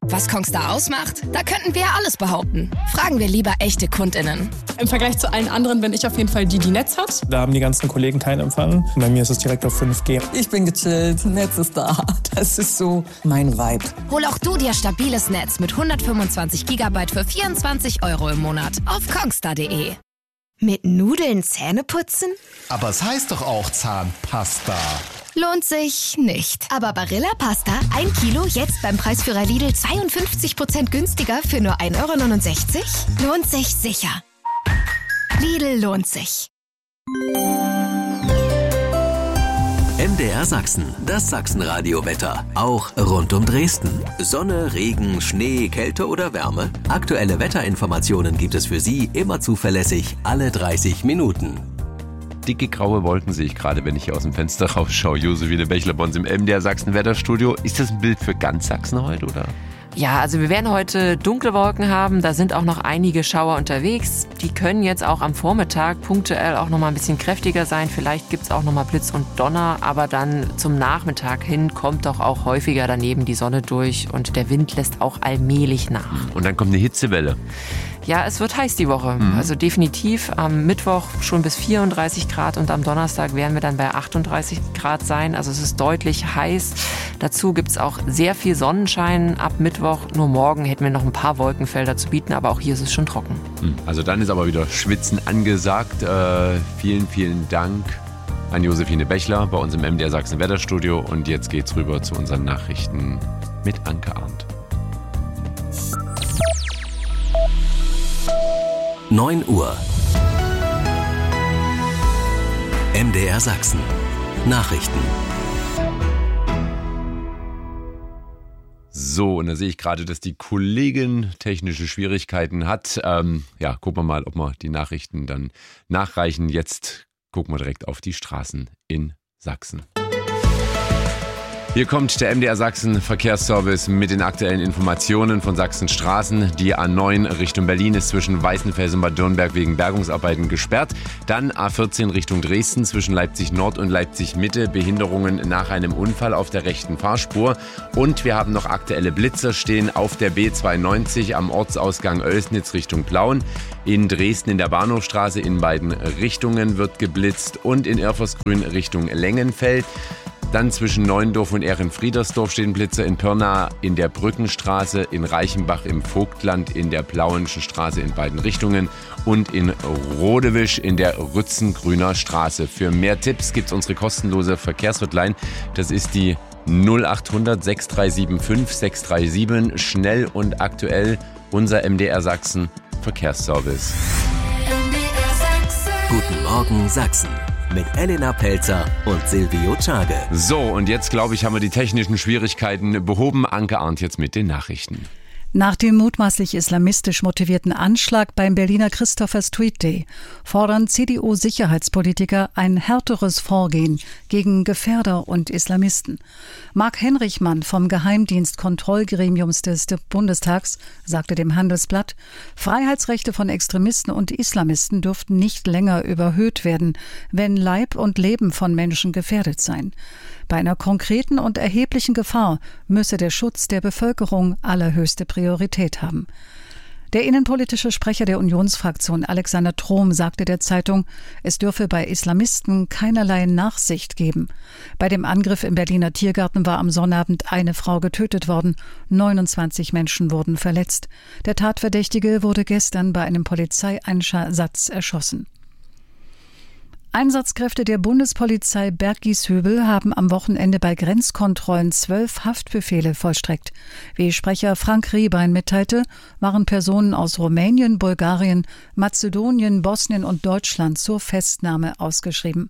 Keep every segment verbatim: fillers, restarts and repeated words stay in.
Was Kongstar ausmacht? Da könnten wir ja alles behaupten. Fragen wir lieber echte KundInnen. Im Vergleich zu allen anderen bin ich auf jeden Fall die, die Netz hat. Da haben die ganzen Kollegen keinen Empfang. Bei mir ist es direkt auf fünf G. Ich bin gechillt, Netz ist da. Das ist so mein Vibe. Hol auch du dir stabiles Netz mit hundertfünfundzwanzig Gigabyte für vierundzwanzig Euro im Monat auf kongstar punkt de. Mit Nudeln Zähne putzen? Aber es heißt doch auch Zahnpasta. Lohnt sich nicht. Aber Barilla Pasta, ein Kilo, jetzt beim Preisführer Lidl zweiundfünfzig Prozent günstiger für nur ein Euro neunundsechzig? Lohnt sich sicher. Lidl lohnt sich. M D R Sachsen, das Sachsenradio-Wetter. Auch rund um Dresden. Sonne, Regen, Schnee, Kälte oder Wärme. Aktuelle Wetterinformationen gibt es für Sie immer zuverlässig alle dreißig Minuten. Dicke graue Wolken sehe ich gerade, wenn ich hier aus dem Fenster rausschaue. Josephine Bechler bei uns im M D R Sachsen Wetterstudio. Ist das ein Bild für ganz Sachsen heute, oder? Ja, also wir werden heute dunkle Wolken haben. Da sind auch noch einige Schauer unterwegs. Die können jetzt auch am Vormittag punktuell auch noch mal ein bisschen kräftiger sein. Vielleicht gibt es auch noch mal Blitz und Donner. Aber dann zum Nachmittag hin kommt doch auch häufiger daneben die Sonne durch. Und der Wind lässt auch allmählich nach. Und dann kommt eine Hitzewelle. Ja, es wird heiß die Woche. Mhm. Also definitiv am Mittwoch schon bis vierunddreißig Grad und am Donnerstag werden wir dann bei achtunddreißig Grad sein. Also es ist deutlich heiß. Dazu gibt es auch sehr viel Sonnenschein ab Mittwoch. Nur morgen hätten wir noch ein paar Wolkenfelder zu bieten, aber auch hier ist es schon trocken. Also dann ist aber wieder Schwitzen angesagt. Äh, vielen, vielen Dank an Josephine Bechler bei uns im M D R Sachsen Wetterstudio. Und jetzt geht's rüber zu unseren Nachrichten mit Anke Arndt. neun Uhr. M D R Sachsen. Nachrichten. So, und da sehe ich gerade, dass die Kollegin technische Schwierigkeiten hat. Ähm, ja, gucken wir mal, ob wir die Nachrichten dann nachreichen. Jetzt gucken wir direkt auf die Straßen in Sachsen. Hier kommt der M D R Sachsen Verkehrsservice mit den aktuellen Informationen von Sachsen Straßen. Die A neun Richtung Berlin ist zwischen Weißenfels und Bad Dürnberg wegen Bergungsarbeiten gesperrt. Dann A vierzehn Richtung Dresden zwischen Leipzig Nord und Leipzig Mitte. Behinderungen nach einem Unfall auf der rechten Fahrspur. Und wir haben noch aktuelle Blitzer stehen auf der B zweiundneunzig am Ortsausgang Oelsnitz Richtung Plauen. In Dresden in der Bahnhofstraße in beiden Richtungen wird geblitzt und in Irfersgrün Richtung Lengenfeld. Dann zwischen Neuendorf und Ehrenfriedersdorf stehen Blitzer, in Pirna in der Brückenstraße, in Reichenbach im Vogtland in der Plauenschen Straße in beiden Richtungen und in Rodewisch in der Rützengrüner Straße. Für mehr Tipps gibt es unsere kostenlose Verkehrshotline. Das ist die null achthundert sechs drei sieben fünf sechs drei sieben. Schnell und aktuell unser M D R Sachsen Verkehrsservice. M D R Sachsen. Guten Morgen Sachsen. Mit Elena Pelzer und Silvio Czage. So, und jetzt, glaube ich, haben wir die technischen Schwierigkeiten behoben. Anke Arndt jetzt mit den Nachrichten. Nach dem mutmaßlich islamistisch motivierten Anschlag beim Berliner Christopher Street Day fordern C D U-Sicherheitspolitiker ein härteres Vorgehen gegen Gefährder und Islamisten. Marc Henrichmann vom Geheimdienstkontrollgremium des Bundestags sagte dem Handelsblatt, Freiheitsrechte von Extremisten und Islamisten dürften nicht länger überhöht werden, wenn Leib und Leben von Menschen gefährdet seien. Bei einer konkreten und erheblichen Gefahr müsse der Schutz der Bevölkerung allerhöchste Priorität haben. Der innenpolitische Sprecher der Unionsfraktion Alexander Trom sagte der Zeitung, es dürfe bei Islamisten keinerlei Nachsicht geben. Bei dem Angriff im Berliner Tiergarten war am Sonnabend eine Frau getötet worden, neunundzwanzig Menschen wurden verletzt. Der Tatverdächtige wurde gestern bei einem Polizeieinsatz erschossen. Einsatzkräfte der Bundespolizei Berggieshübel haben am Wochenende bei Grenzkontrollen zwölf Haftbefehle vollstreckt. Wie Sprecher Frank Riebein mitteilte, waren Personen aus Rumänien, Bulgarien, Mazedonien, Bosnien und Deutschland zur Festnahme ausgeschrieben.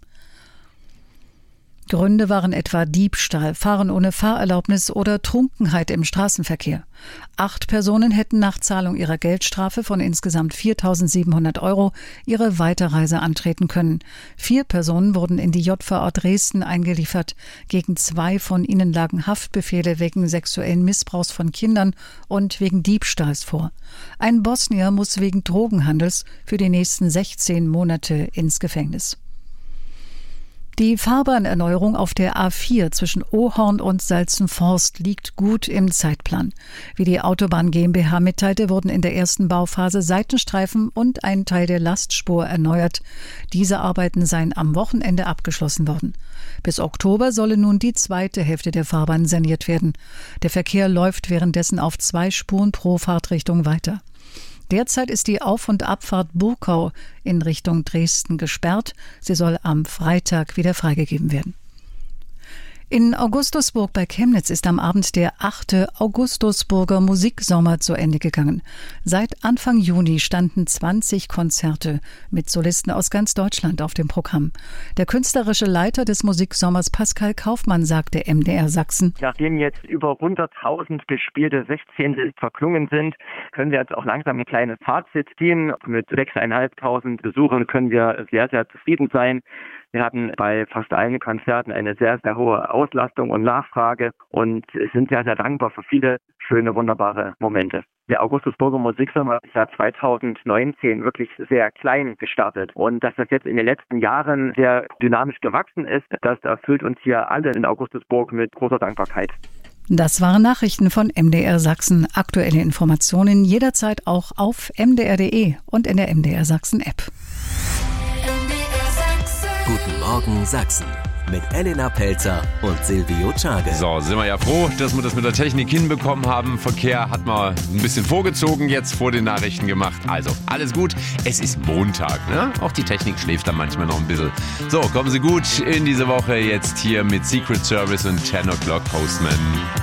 Gründe waren etwa Diebstahl, Fahren ohne Fahrerlaubnis oder Trunkenheit im Straßenverkehr. Acht Personen hätten nach Zahlung ihrer Geldstrafe von insgesamt viertausendsiebenhundert Euro ihre Weiterreise antreten können. Vier Personen wurden in die J V A Dresden eingeliefert. Gegen zwei von ihnen lagen Haftbefehle wegen sexuellen Missbrauchs von Kindern und wegen Diebstahls vor. Ein Bosnier muss wegen Drogenhandels für die nächsten sechzehn Monate ins Gefängnis. Die Fahrbahnerneuerung auf der A vier zwischen Ohorn und Salzenforst liegt gut im Zeitplan. Wie die Autobahn GmbH mitteilte, wurden in der ersten Bauphase Seitenstreifen und ein Teil der Lastspur erneuert. Diese Arbeiten seien am Wochenende abgeschlossen worden. Bis Oktober solle nun die zweite Hälfte der Fahrbahn saniert werden. Der Verkehr läuft währenddessen auf zwei Spuren pro Fahrtrichtung weiter. Derzeit ist die Auf- und Abfahrt Burkau in Richtung Dresden gesperrt. Sie soll am Freitag wieder freigegeben werden. In Augustusburg bei Chemnitz ist am Abend der achte Augustusburger Musiksommer zu Ende gegangen. Seit Anfang Juni standen zwanzig Konzerte mit Solisten aus ganz Deutschland auf dem Programm. Der künstlerische Leiter des Musiksommers Pascal Kaufmann sagte M D R Sachsen: Nachdem jetzt über hunderttausend gespielte Sechzehntel verklungen sind, können wir jetzt auch langsam ein kleines Fazit ziehen. Mit sechstausendfünfhundert Besuchern können wir sehr, sehr zufrieden sein. Wir hatten bei fast allen Konzerten eine sehr, sehr hohe Auslastung und Nachfrage und sind sehr, sehr dankbar für viele schöne, wunderbare Momente. Der Augustusburger Musiksommer ist ja zweitausendneunzehn wirklich sehr klein gestartet. Und dass das jetzt in den letzten Jahren sehr dynamisch gewachsen ist, das erfüllt uns hier alle in Augustusburg mit großer Dankbarkeit. Das waren Nachrichten von M D R Sachsen. Aktuelle Informationen jederzeit auch auf m d r punkt d e und in der M D R Sachsen App. Guten Morgen Sachsen mit Elena Pelzer und Silvio Czage. So, sind wir ja froh, dass wir das mit der Technik hinbekommen haben. Verkehr hat man ein bisschen vorgezogen, jetzt vor den Nachrichten gemacht. Also, alles gut. Es ist Montag, ne? Auch die Technik schläft dann manchmal noch ein bisschen. So, kommen Sie gut in diese Woche jetzt hier mit Secret Service und ten o'clock Postman.